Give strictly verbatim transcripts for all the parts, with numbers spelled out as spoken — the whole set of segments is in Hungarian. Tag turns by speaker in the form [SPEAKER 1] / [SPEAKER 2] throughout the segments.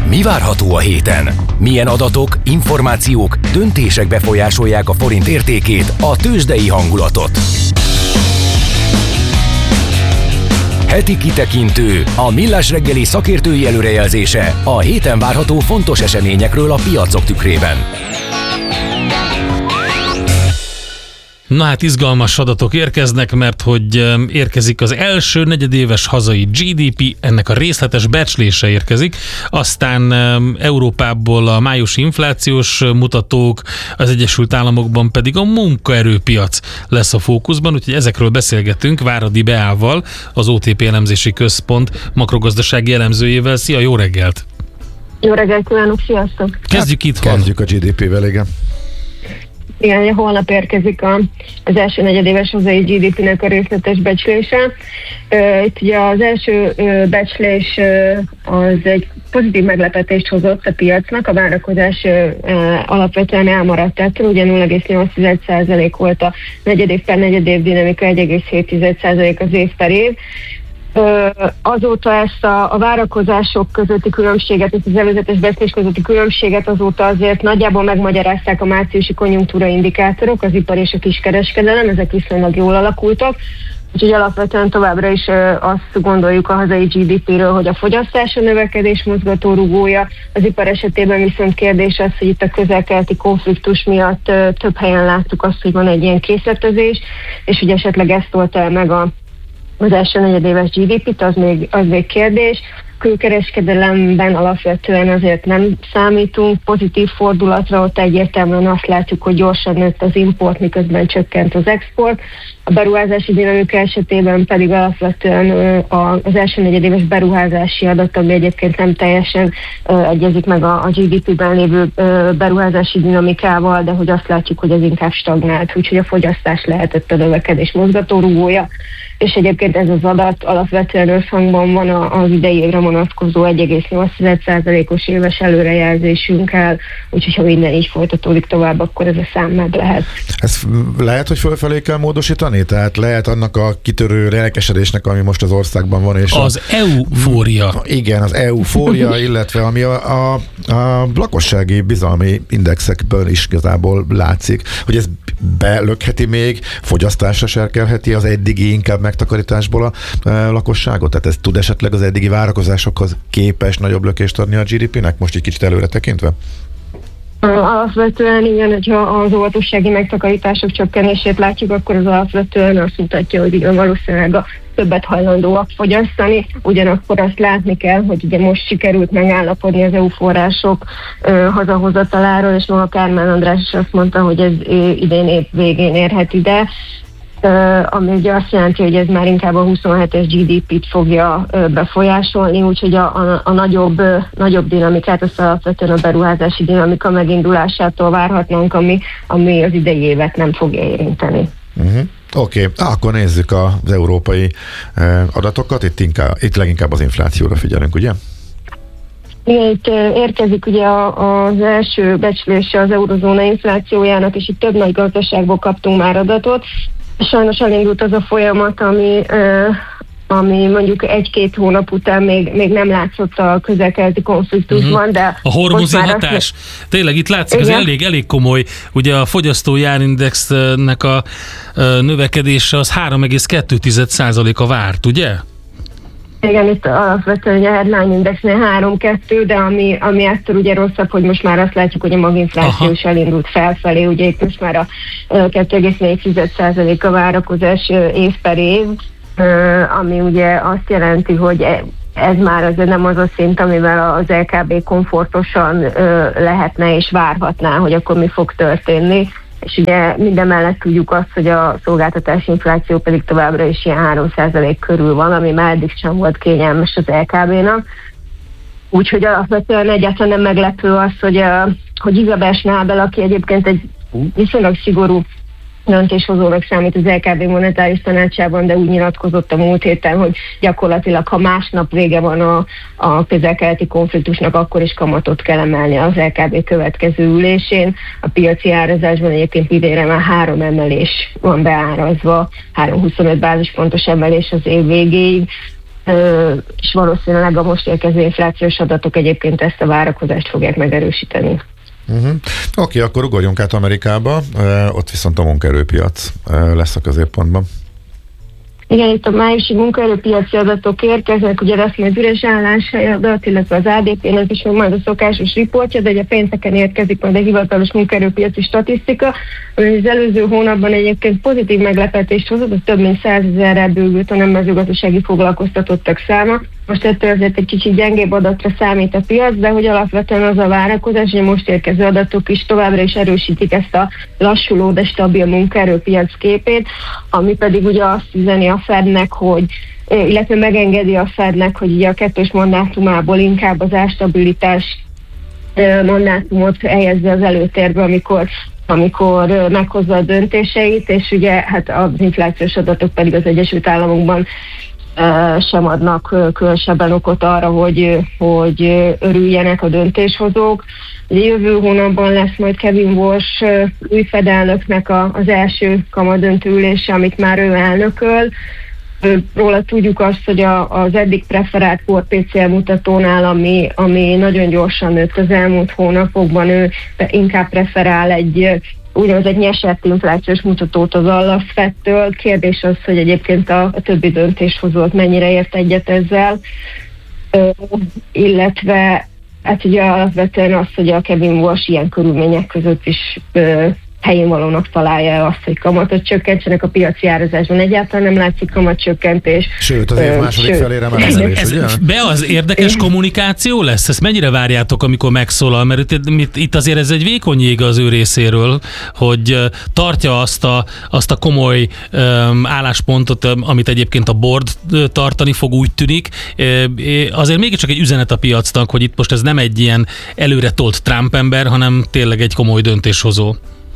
[SPEAKER 1] Mi várható a héten? Milyen adatok, információk, döntések befolyásolják a forint értékét, a tőzsdei hangulatot? Heti kitekintő, a Millás reggeli szakértői előrejelzése a héten várható fontos eseményekről a piacok tükrében.
[SPEAKER 2] Na hát izgalmas adatok érkeznek, mert hogy érkezik az első negyedéves hazai gé dé pé, ennek a részletes becslése érkezik, aztán Európából a májusi inflációs mutatók, az Egyesült Államokban pedig a munkaerőpiac lesz a fókuszban, úgyhogy ezekről beszélgetünk Váradi Beával, az o té pé elemzési központ makrogazdasági elemzőjével. Szia, jó reggelt!
[SPEAKER 3] Jó reggelt kívánok, sziasztok!
[SPEAKER 2] Kezdjük itt.
[SPEAKER 4] Kezdjük a gé dé pével, igen.
[SPEAKER 3] Igen, holnap érkezik a, az első negyedéves hazai gé dé pének a részletes becslése. Itt ugye az első becslés az egy pozitív meglepetést hozott a piacnak, a várakozás alapvetően elmaradt ettől, ugye nulla egész nyolc százalék volt a negyedév per negyedév dinamika, egy egész hét százalék az év per év. Azóta ezt a, a várakozások közötti különbséget, és az előzetes becslés közötti különbséget azóta azért nagyjából megmagyarázták a márciusi konjunktúraindikátorok, az ipar és a kiskereskedelem, ezek viszonylag jól alakultak. Úgyhogy alapvetően továbbra is azt gondoljuk a hazai gé dé péről, hogy a fogyasztás a növekedés mozgatórugója. Az ipar esetében viszont kérdés az, hogy itt a közel-keleti konfliktus miatt több helyen láttuk azt, hogy van egy ilyen készletezés, és hogy esetleg ezt tolta el meg a az első negyedéves gé dé pét, az még, az még kérdés. Külkereskedelemben alapvetően azért nem számítunk pozitív fordulatra, ott egyértelműen azt látjuk, hogy gyorsan nőtt az import, miközben csökkent az export. A beruházási dinamika esetében pedig alapvetően az első negyedéves beruházási adat, ami egyébként nem teljesen egyezik meg a gé dé pében lévő beruházási dinamikával, de hogy azt látjuk, hogy ez inkább stagnált, úgyhogy a fogyasztás lehetett a növekedés mozgatórugója, és egyébként ez az adat alapvetően összhangban van az idei évre vonatkozó egy egész nyolc százalékos éves előrejelzésünkkel, úgyhogy ha minden így folytatódik tovább, akkor ez a szám meg lehet.
[SPEAKER 4] Ez lehet, hogy fölfelé kell módosítani? Tehát lehet annak a kitörő lelkesedésnek, ami most az országban van, és
[SPEAKER 2] az a... eufória.
[SPEAKER 4] Igen, az eufória, illetve ami a, a, a lakossági bizalmi indexekből is igazából látszik, hogy ez belökheti még, fogyasztásra serkelheti az eddigi inkább megtakarításból a e, lakosságot? Tehát ez tud esetleg az eddigi várakozásokhoz képes nagyobb lökést adni a gé dé pének, most egy kicsit előre tekintve?
[SPEAKER 3] Alapvetően igen, hogyha az óvatossági megtakarítások csökkenését látjuk, akkor az alapvetően azt mutatja, hogy igen, valószínűleg a többet hajlandóak fogyasztani. Ugyanakkor azt látni kell, hogy ugye most sikerült megállapodni az é u források ö, hazahozataláról, és maga Kármán András is azt mondta, hogy ez ö, idén év végén érhet ide. Uh, ami ugye azt jelenti, hogy ez már inkább a huszonhetes gé dé pét fogja uh, befolyásolni, úgyhogy a, a, a nagyobb, uh, nagyobb dinamikát, azt alapvetően a beruházási dinamika megindulásától várhatnánk, ami, ami az idei évet nem fogja érinteni.
[SPEAKER 4] Uh-huh. Oké, okay. Akkor nézzük az európai uh, adatokat, itt, inkább, itt leginkább az inflációra figyelünk, ugye?
[SPEAKER 3] Igen, itt érkezik ugye az első becslése az eurozóna inflációjának, és itt több nagy gazdaságból kaptunk már adatot. Sajnos elindult az a folyamat, ami, ami mondjuk egy-két hónap után még, még nem látszott a közel-keleti konfliktusban, uh-huh. de...
[SPEAKER 2] A hormozi hatás. Azt... Tényleg itt látszik, igen. Ez elég, elég komoly. Ugye a fogyasztói árindexnek a növekedése az három egész kettő százaléka várt, ugye?
[SPEAKER 3] Igen, itt alapvetően a headline indexnél három kettő, de ami, ami ettől ugye rosszabb, hogy most már azt látjuk, hogy a maginfláció is elindult felfelé, ugye itt most már a kettő egész négy százalék a várakozás év per év, ami ugye azt jelenti, hogy ez már azért nem az a szint, amivel az el ká bé komfortosan lehetne és várhatná, hogy akkor mi fog történni. És ugye minden mellett tudjuk azt, hogy a szolgáltatási infláció pedig továbbra is ilyen három százalék körül van, ami már eddig sem volt kényelmes az el ká bénak. Úgyhogy alapvetően egyáltalán nem meglepő az, hogy, hogy Isabel Schnabel, aki egyébként egy viszonylag szigorú döntéshozónak számít az el ká bé monetáris tanácsában, de úgy nyilatkozott a múlt héten, hogy gyakorlatilag, ha másnap vége van a, a közel-keleti konfliktusnak, akkor is kamatot kell emelni az el ká bé következő ülésén. A piaci árazásban egyébként idénre már három emelés van beárazva, három egész huszonöt bázispontos emelés az év végéig. és valószínűleg a most érkező inflációs adatok egyébként ezt a várakozást fogják megerősíteni.
[SPEAKER 4] Uh-huh. Oké, okay, akkor ugorjunk át Amerikába, uh, ott viszont a munkaerőpiac uh, lesz a középpontban.
[SPEAKER 3] Igen, itt a májusi munkaerőpiaci adatok érkeznek, ugye lesz majd üres álláshely adat, illetve az á dé pé-nek is majd a szokásos riportja, de ugye pénteken érkezik majd a hivatalos munkaerőpiaci statisztika, ami az előző hónapban egyébként pozitív meglepetést hozott, az több mint százezerrel bővült a nem mezőgazdasági foglalkoztatottak száma. Most ettől azért egy kicsit gyengébb adatra számít a piac, de hogy alapvetően az a várakozás, hogy most érkező adatok is továbbra is erősítik ezt a lassuló, de stabil munkaerőpiac képét, ami pedig ugye azt üzeni a Fednek, hogy illetve megengedi a Fednek, hogy ugye a kettős mandátumából inkább az árstabilitás mandátumot helyezze az előtérbe, amikor amikor meghozza a döntéseit, és ugye hát az inflációs adatok pedig az Egyesült Államokban sem adnak különösebben okot arra, hogy, hogy örüljenek a döntéshozók. Jövő hónapban lesz majd Kevin Walsh új Fed elnöknek az első kamadöntő ülése, amit már ő elnököl. Róla tudjuk azt, hogy a, az eddig preferált core pé cé é mutatónál, ami, ami nagyon gyorsan nőtt az elmúlt hónapokban, ő inkább preferál egy úgynevezett nyesett inflációs mutatót az Alapfedtől. Kérdés az, hogy egyébként a, a többi döntéshozót mennyire ért egyet ezzel, Ö, illetve hát ugye alapvetően az, hogy a Kevin Walsh ilyen körülmények között is ö, helyén valónak találja azt, hogy kamatot csökkentsenek, a piaci árazásban egyáltalán nem látszik kamatcsökkentés.
[SPEAKER 4] Sőt, az év második felére már emelés, ugye?
[SPEAKER 2] Be az érdekes kommunikáció lesz? Ezt mennyire várjátok, amikor megszólal? Mert itt, itt azért ez egy vékony jég az ő részéről, hogy tartja azt a, azt a komoly um, álláspontot, amit egyébként a board tartani fog, úgy tűnik. Azért mégiscsak egy üzenet a piacnak, hogy itt most ez nem egy ilyen előre tolt Trump ember, hanem tényleg egy komoly döntéshozó.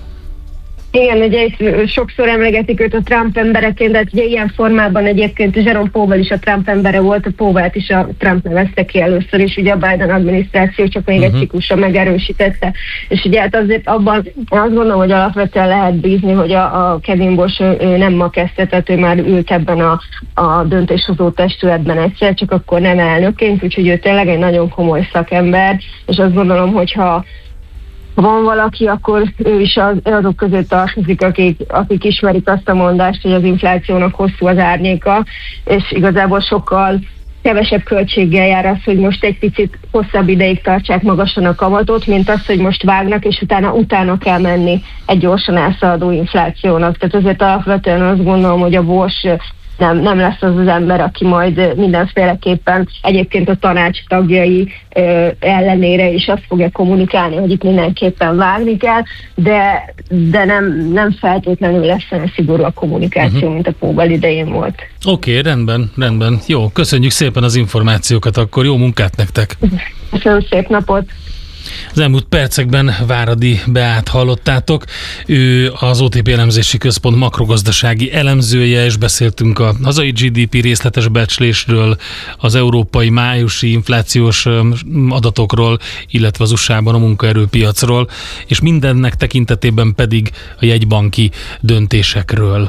[SPEAKER 3] Igen, ugye itt sokszor emlegetik őt a Trump embereként, de ugye ilyen formában egyébként Jerome Powell is a Trump embere volt, a Powell-t is a Trump nevezte ki először, és ugye a Biden adminisztráció csak még uh-huh. egy ciklusra megerősítette. És ugye hát azért abban azt gondolom, hogy alapvetően lehet bízni, hogy a, a Kevin Walsh ő nem ma kezdte, tehát ő már ült ebben a, a döntéshozó testületben egyszer, csak akkor nem elnökként, úgyhogy ő tényleg egy nagyon komoly szakember, és azt gondolom, hogyha ha van valaki, akkor ő is az, azok között tartozik, akik, akik ismerik azt a mondást, hogy az inflációnak hosszú az árnyéka, és igazából sokkal kevesebb költséggel jár az, hogy most egy picit hosszabb ideig tartsák magasan a kamatot, mint az, hogy most vágnak, és utána utána kell menni egy gyorsan elszaladó inflációnak. Tehát azért alapvetően azt gondolom, hogy a Walsh Nem, nem lesz az az ember, aki majd mindenféleképpen egyébként a tanács tagjai ö, ellenére is azt fogja kommunikálni, hogy itt mindenképpen vágni kell, de, de nem, nem feltétlenül lesz olyan szigorú a kommunikáció, uh-huh. mint a Powell idején volt.
[SPEAKER 2] Oké, okay, rendben, rendben. Jó, köszönjük szépen az információkat, akkor jó munkát nektek!
[SPEAKER 3] Köszönöm, szép napot!
[SPEAKER 2] Az elmúlt percekben Váradi Beát hallottátok. Ő az o té pé elemzési központ makrogazdasági elemzője, és beszéltünk a hazai gé dé pé részletes becslésről, az európai májusi inflációs adatokról, illetve az u es á-ban a munkaerőpiacról, és mindennek tekintetében pedig a jegybanki döntésekről.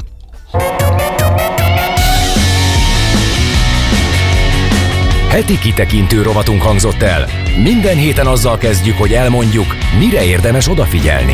[SPEAKER 1] Heti kitekintő rovatunk hangzott el. Minden héten azzal kezdjük, hogy elmondjuk, mire érdemes odafigyelni.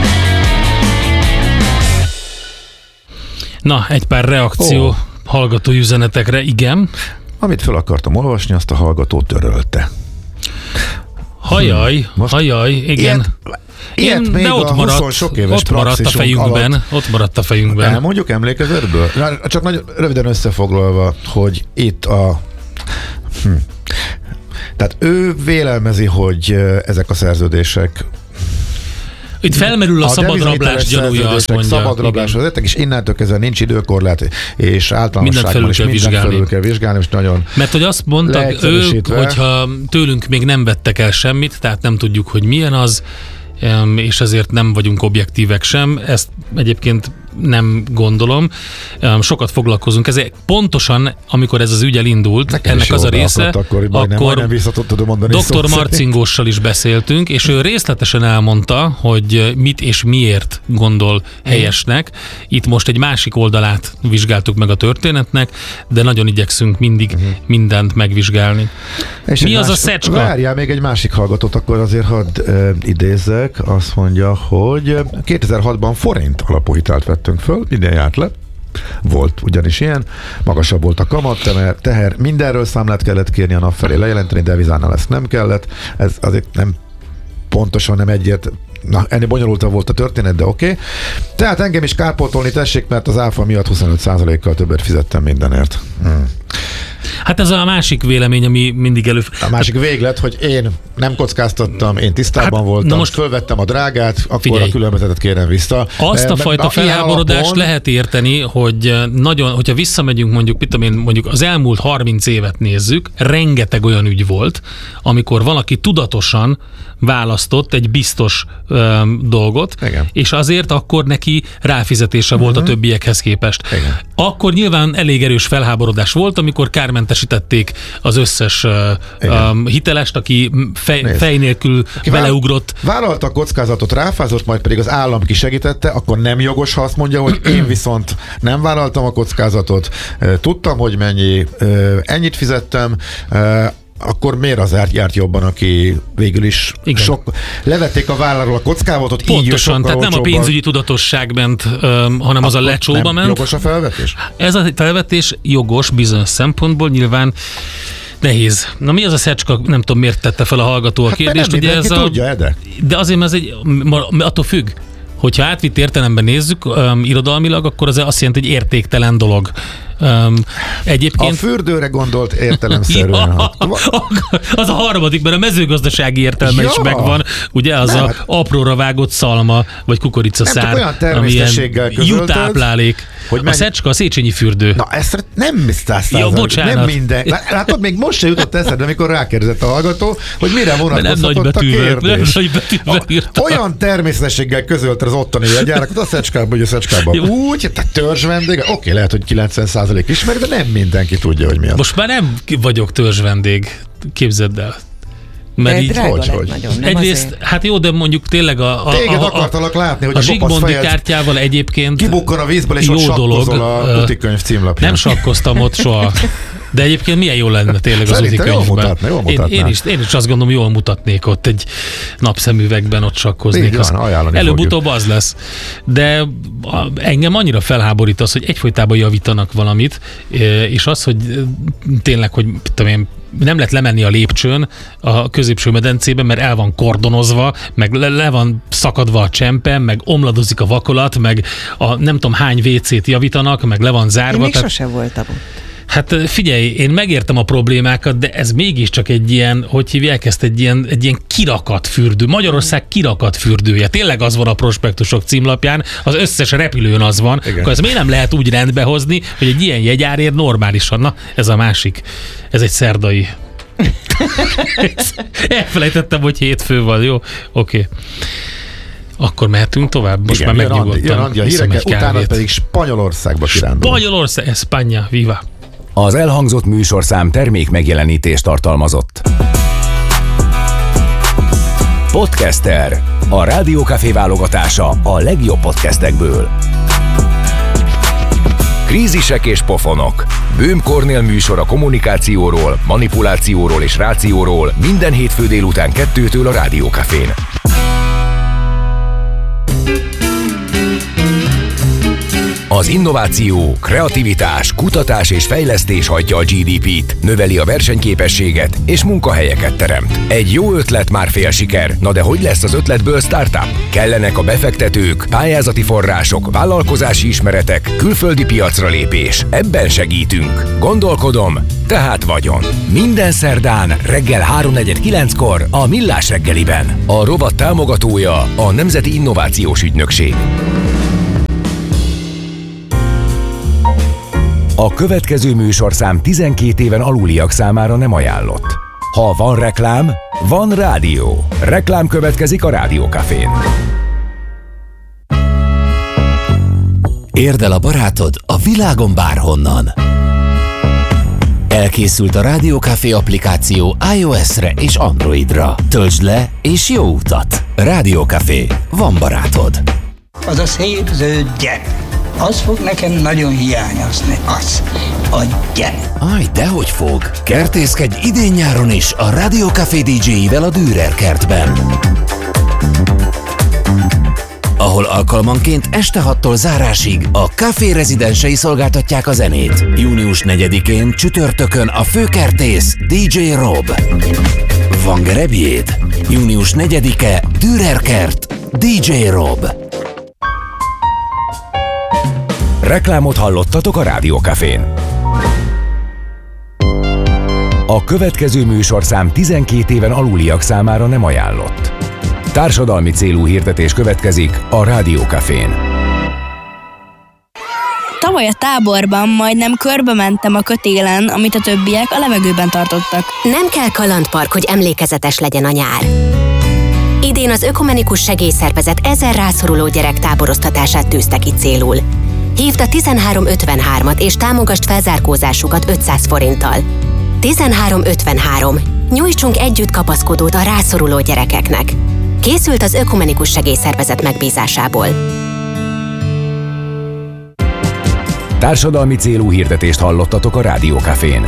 [SPEAKER 2] Na, egy pár reakció oh. hallgatói üzenetekre, igen.
[SPEAKER 4] Amit fel akartam olvasni, azt a hallgató törölte.
[SPEAKER 2] Hajaj, hmm. hajaj, igen. Ilyet,
[SPEAKER 4] ilyet még
[SPEAKER 2] de ott
[SPEAKER 4] a
[SPEAKER 2] maradt,
[SPEAKER 4] húsz sok éves
[SPEAKER 2] ott maradt a fejünkben,
[SPEAKER 4] alatt.
[SPEAKER 2] ott maradt a fejünkben.
[SPEAKER 4] Elmondjuk emlékezetből? Csak nagyon röviden összefoglalva, hogy itt a Hm. Tehát ő vélelmezi, hogy ezek a szerződések
[SPEAKER 2] itt felmerül a, a szabadrablás gyanúja, azt mondja.
[SPEAKER 4] Szabadrablás vezettek, és innentől kezdve nincs időkorlát, és általánosságban is mindent felül kell vizsgálni, és nagyon
[SPEAKER 2] Mert hogy azt mondtak ők, hogyha tőlünk még nem vettek el semmit, tehát nem tudjuk, hogy milyen az, és ezért nem vagyunk objektívek sem. Ezt egyébként nem gondolom. Sokat foglalkozunk ezzel. Pontosan, amikor ez az ügy elindult,
[SPEAKER 4] Nekem
[SPEAKER 2] ennek az a része,
[SPEAKER 4] akkor, akkor
[SPEAKER 2] doktor Marcingóssal is beszéltünk, és ő részletesen elmondta, hogy mit és miért gondol helyesnek. Itt most egy másik oldalát vizsgáltuk meg a történetnek, de nagyon igyekszünk mindig uh-huh. mindent megvizsgálni.
[SPEAKER 4] És
[SPEAKER 2] mi az
[SPEAKER 4] más,
[SPEAKER 2] a szecska?
[SPEAKER 4] Várjál, még egy másik hallgatót, akkor azért hadd uh, idézzek. Azt mondja, hogy kétezer-hatban forint alapú hitelt vettünk föl, idén járt le. Volt ugyanis ilyen, magasabb volt a kamat, teher, mindenről számlát kellett kérni, a nap felé lejelenteni, devizánál ezt nem kellett. Ez azért nem pontosan nem egyért, na, ennél bonyolultabb volt a történet, de oké. Okay. Tehát engem is kárpótolni tessék, mert az áfa miatt huszonöt százalékkal többet fizettem mindenért. Hmm.
[SPEAKER 2] Hát ez a másik vélemény, ami mindig elő...
[SPEAKER 4] A másik véglet, hogy én nem kockáztattam, én tisztában hát, voltam, most fölvettem a drágát, akkor figyelj, a különbözetet kérem vissza.
[SPEAKER 2] Azt a fajta felháborodást alapon... lehet érteni, hogy nagyon, hogyha visszamegyünk mondjuk, mit tudom én, mondjuk az elmúlt harminc évet nézzük, rengeteg olyan ügy volt, amikor valaki tudatosan választott egy biztos öm, dolgot, igen. és azért akkor neki ráfizetése volt uh-huh. a többiekhez képest. Igen. Akkor nyilván elég erős felháborodás volt, amikor kármentesítették az összes um, hitelest, aki fej, fej nélkül aki beleugrott.
[SPEAKER 4] Vállalta a kockázatot, ráfázott, majd pedig az állam kisegítette, akkor nem jogos, ha azt mondja, hogy én viszont nem vállaltam a kockázatot, tudtam, hogy mennyi, ennyit fizettem, akkor miért az járt jobban, aki végül is igen. sok... Levették a vállalról a kockázatot,
[SPEAKER 2] pontosan, így tehát nem a pénzügyi tudatosság ment, um, hanem az a lecsóba ment.
[SPEAKER 4] Jogos a felvetés?
[SPEAKER 2] Ez a felvetés jogos bizonyos szempontból, nyilván nehéz. Na mi az a szecska, nem tudom miért tette fel a hallgató a
[SPEAKER 4] hát
[SPEAKER 2] kérdést.
[SPEAKER 4] Nem
[SPEAKER 2] ugye ez a,
[SPEAKER 4] tudja, Ede.
[SPEAKER 2] De azért ez egy, attól függ. Hogyha átvitt értelemben nézzük um, irodalmilag, akkor az azt jelenti, hogy értéktelen dolog. Um, egyébként...
[SPEAKER 4] A fürdőre gondolt értelemszerűen.
[SPEAKER 2] Ja, az a harmadik, mert a mezőgazdasági értelme ja. is megvan. Ugye az nem, a hát... apróra vágott szalma, vagy kukoricaszár, ami ilyen jutáplálék. A mennyi... szecska, a Széchenyi fürdő.
[SPEAKER 4] Na ezt nem száz százalék, nem minden. Látod, még most se jutott eszedbe, amikor rákérdezett a hallgató, hogy mire vonatkozhatott a kérdés. Olyan természetességgel közölte az ottani jegyárakat a szecskában, hogy a szecskában. Úgy, tehát törzs vendég, oké, lehet, hogy kilencven százalék ismeri, de nem mindenki tudja, hogy mi az.
[SPEAKER 2] Most már nem vagyok törzs vendég, képzeld el.
[SPEAKER 5] Mert így, hogy, hogy. Nagyon,
[SPEAKER 2] egyrészt, azért. Hát jó, de mondjuk tényleg a... a
[SPEAKER 4] Téged
[SPEAKER 2] a,
[SPEAKER 4] akartalak látni, hogy
[SPEAKER 2] a, a Zsigmondi kártyával egyébként
[SPEAKER 4] kibukkan a vízből, és ott sakkozol a utikönyv címlapján.
[SPEAKER 2] Nem sakkoztam ott soha. De egyébként milyen jó lenne tényleg az utikönyvben.
[SPEAKER 4] Jól mutatna, jól
[SPEAKER 2] én, én, is, én is azt gondolom, jól mutatnék ott egy napszemüvegben, ott sakkoznék. Előbb-utóbb az lesz. De engem annyira felháborít az, hogy egyfolytában javítanak valamit, és az, hogy tényleg, hogy tudom én, nem lehet lemenni a lépcsőn a középső medencében, mert el van kordonozva, meg le, le van szakadva a csempe, meg omladozik a vakolat, meg a nem tudom hány vécét javítanak, meg le van zárva. Én
[SPEAKER 5] még tehát... sose voltam ott.
[SPEAKER 2] Hát figyelj, én megértem a problémákat, de ez mégiscsak egy ilyen, hogy hívják ezt, egy ilyen, egy ilyen kirakat fürdő. Magyarország kirakat fürdője. Tényleg az van a prospektusok címlapján, az összes repülőn az van. Igen. Akkor ez miért nem lehet úgy rendbehozni, hogy egy ilyen jegyárért normálisan? Na, ez a másik. Ez egy szerdai. Elfelejtettem, hogy hétfő van, jó? Oké. Okay. Akkor mehetünk tovább, most igen, már megnyugodtam.
[SPEAKER 4] Andi a híreket, utána pedig Spanyolországba kirándulunk.
[SPEAKER 2] Spanyolország, España, viva!
[SPEAKER 1] Az elhangzott műsorszám termék megjelenítést tartalmazott. Podcaster. A Rádiókafé válogatása a legjobb podcastekből. Krízisek és pofonok. Böhm Kornél műsor a kommunikációról, manipulációról és rációról minden hétfő délután kettőtől a Rádiókafén. Az innováció, kreativitás, kutatás és fejlesztés hajtja a gé dé pét, növeli a versenyképességet és munkahelyeket teremt. Egy jó ötlet már fél siker, na de hogy lesz az ötletből startup? Kellenek a befektetők, pályázati források, vállalkozási ismeretek, külföldi piacra lépés. Ebben segítünk. Gondolkodom, tehát vagyon. Minden szerdán reggel háromnegyed kilenckor a Millás reggeliben. A rovat támogatója a Nemzeti Innovációs Ügynökség. A következő műsorszám tizenkét éven aluliak számára nem ajánlott. Ha van reklám, van rádió. Reklám következik a Rádiókafén.
[SPEAKER 6] Érd el a barátod a világon bárhonnan. Elkészült a Rádió Café applikáció iOS-re és Androidra. Töltsd le és jó utat! Rádió Café. Van barátod.
[SPEAKER 7] Az a szép zöld gyep. Az fog nekem nagyon hiányozni. Az. A gyep.
[SPEAKER 6] Aj, dehogy fog. Kertészkedj idén-nyáron is a Rádió Café dé dzséivel a Dürer kertben, ahol alkalmanként este hattól zárásig a Café rezidensei szolgáltatják a zenét. június negyedikén csütörtökön a főkertész dé dzsé Rob. Van gerebjéd? június negyedike Dürer kert, dé dzsé Rob.
[SPEAKER 1] Reklámot hallottatok a Rádió Cafén. A következő műsorszám tizenkét éven aluliak számára nem ajánlott. Társadalmi célú hirdetés következik a Rádió Cafén.
[SPEAKER 8] Tavaly a táborban majdnem körbe mentem a kötélen, amit a többiek a levegőben tartottak.
[SPEAKER 9] Nem kell kalandpark, hogy emlékezetes legyen a nyár. Idén az Ökumenikus Segélyszervezet ezer rászoruló gyerek táboroztatását tűzte ki célul. Hívd a tizenhárom ötvenhármat és támogasd felzárkózásukat ötszáz forinttal. tizenhárom ötvenhárom. Nyújtsunk együtt kapaszkodót a rászoruló gyerekeknek. Készült az Ökumenikus Segélyszervezet megbízásából.
[SPEAKER 1] Társadalmi célú hirdetést hallottatok a Rádió Cafén.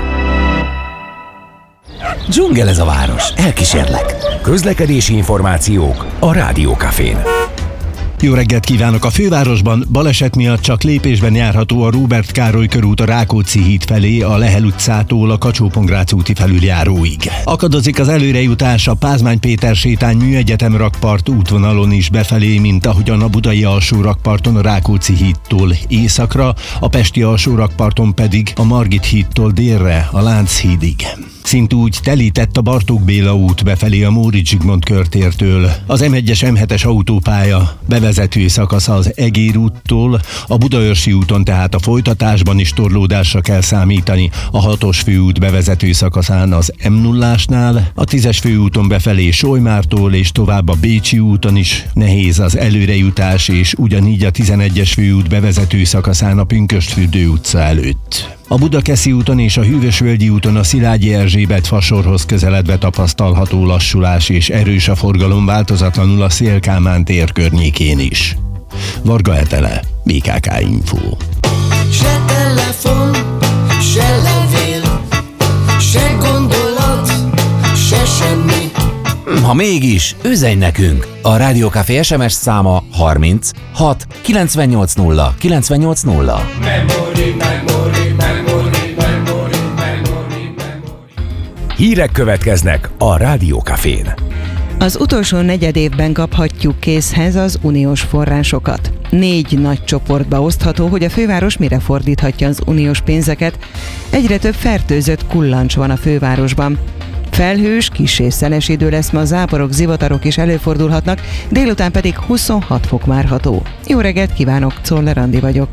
[SPEAKER 6] Dzsungel ez a város, elkísérlek.
[SPEAKER 1] Közlekedési információk a Rádió Cafén.
[SPEAKER 10] Jó reggelt kívánok! A fővárosban baleset miatt csak lépésben járható a Róbert Károly körút a Rákóczi híd felé, a Lehel utcától a Kacsó-Pongrác úti felüljáróig. Akadozik az előrejutás a Pázmány Péter sétány Műegyetem rakpart útvonalon is befelé, mint ahogyan a budai alsó rakparton a Rákóczi hídtól északra, a pesti alsó rakparton pedig a Margit hídtól délre a Lánchídig. Szintúgy telített a Bartók Béla út befelé a Móricz Zsigmond körtértől. Az em egyes em hetes autópálya bevezető szakasza az Egér úttól, a Budaörsi úton tehát a folytatásban is torlódásra kell számítani, a hatos főút bevezető szakaszán az em nullásnál, a tízes főúton befelé Solymártól és tovább a Bécsi úton is nehéz az előrejutás, és ugyanígy a tizenegyes főút bevezető szakaszán a Pünkösdfürdő utca előtt. A Budakeszi úton és a Hűvösvölgyi úton a Szilágyi Erzsébet fasorhoz közeledve tapasztalható lassulás és erős a forgalom, változatlanul a Széll-Kálmán tér környékén is. Varga Etele, bé ká ká Info.
[SPEAKER 11] Se telefon, se levél, se gondolat, se semmi.
[SPEAKER 6] Ha mégis, üzenj nekünk! A Rádió Café es em es száma harminc hat kilencvennyolc nulla kilencvennyolc nulla.
[SPEAKER 11] Memory, memory, memory, memory, memory, memory.
[SPEAKER 1] Hírek következnek a Rádió Cafén.
[SPEAKER 5] Az utolsó negyed évben kaphatjuk készhez az uniós forrásokat. Négy nagy csoportba osztható, hogy a főváros mire fordíthatja az uniós pénzeket. Egyre több fertőzött kullancs van a fővárosban. Felhős, kissé szeles idő lesz ma, záporok, zivatarok is előfordulhatnak, délután pedig huszonhat fok várható. Jó reggelt kívánok, Czoller Andi vagyok.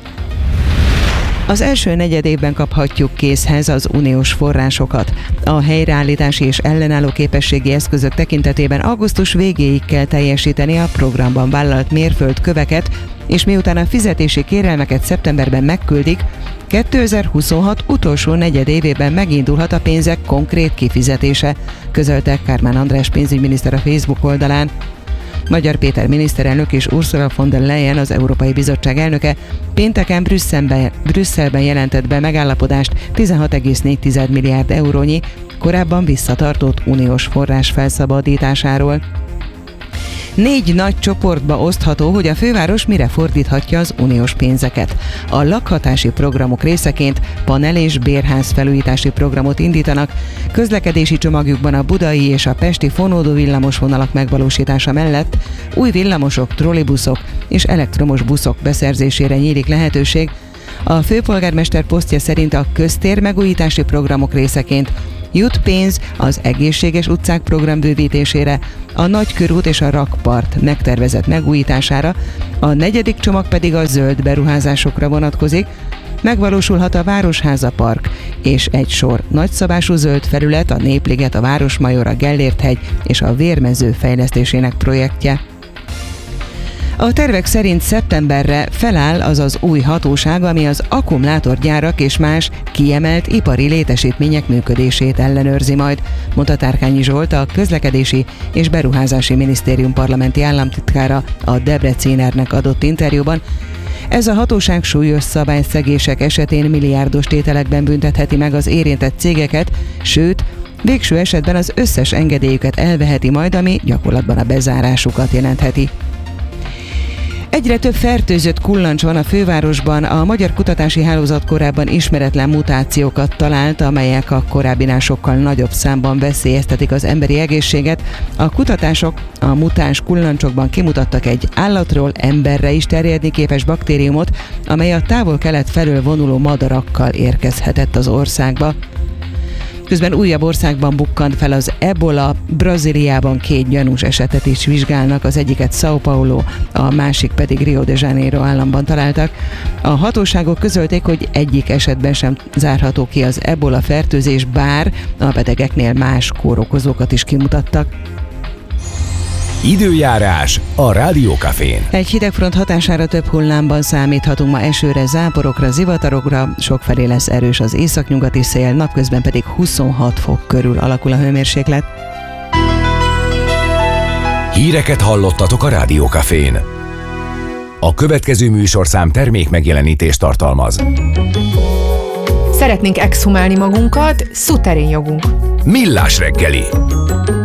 [SPEAKER 5] Az első negyed évben kaphatjuk készhez az uniós forrásokat. A helyreállítási és ellenálló képességi eszközök tekintetében augusztus végéig kell teljesíteni a programban vállalt mérföldköveket, és miután a fizetési kérelmeket szeptemberben megküldik, kétezer-huszonhat utolsó negyed évében megindulhat a pénzek konkrét kifizetése, közölte Kármán András pénzügyminiszter a Facebook oldalán. Magyar Péter miniszterelnök és Ursula von der Leyen, az Európai Bizottság elnöke pénteken Brüsszelben, Brüsszelben jelentett be megállapodást tizenhat egész négy milliárd eurónyi, korábban visszatartott uniós forrás felszabadításáról. Négy nagy csoportba osztható, hogy a főváros mire fordíthatja az uniós pénzeket. A lakhatási programok részeként panel- és bérház felújítási programot indítanak, közlekedési csomagjukban a budai és a pesti fonódó villamosvonalak megvalósítása mellett új villamosok, trollibuszok és elektromos buszok beszerzésére nyílik lehetőség. A főpolgármester posztja szerint a köztér megújítási programok részeként jut pénz az egészséges utcák program bővítésére, a Nagykörút és a Rakpart megtervezett megújítására, a negyedik csomag pedig a zöld beruházásokra vonatkozik, megvalósulhat a Városháza Park és egy sor nagyszabású zöld felület, a Népliget, a Városmajor, a Gellért-hegy és a Vérmező fejlesztésének projektje. A tervek szerint szeptemberre feláll az az új hatóság, ami az akkumulátorgyárak és más kiemelt ipari létesítmények működését ellenőrzi majd, mondta Tárkányi Zsolt, a Közlekedési és Beruházási Minisztérium parlamenti államtitkára a Debrecenernek adott interjúban. Ez a hatóság súlyos szabályszegések esetén milliárdos tételekben büntetheti meg az érintett cégeket, sőt, végső esetben az összes engedélyüket elveheti majd, ami gyakorlatban a bezárásukat jelentheti. Egyre több fertőzött kullancs van a fővárosban. A Magyar Kutatási Hálózat korábban ismeretlen mutációkat talált, amelyek a korábbinál sokkal nagyobb számban veszélyeztetik az emberi egészséget. A kutatások a mutáns kullancsokban kimutattak egy állatról emberre is terjedni képes baktériumot, amely a távol-kelet felől vonuló madarakkal érkezhetett az országba. Közben újabb országban bukkant fel az ebola, Brazíliában két gyanús esetet is vizsgálnak, az egyiket São Paulo, a másik pedig Rio de Janeiro államban találtak. A hatóságok közölték, hogy egyik esetben sem zárható ki az ebola fertőzés, bár a betegeknél más kórokozókat is kimutattak.
[SPEAKER 1] Időjárás a Rádiókafén.
[SPEAKER 5] Egy hidegfront hatására több hullámban számíthatunk ma esőre, záporokra, zivatarokra, sokfelé lesz erős az északnyugati szél, napközben pedig huszonhat fok körül alakul a hőmérséklet.
[SPEAKER 1] Híreket hallottatok a Rádiókafén. A következő műsorszám termék megjelenítést tartalmaz.
[SPEAKER 12] Szeretnénk exhumálni magunkat, szuterén jogunk.
[SPEAKER 1] Millás reggeli.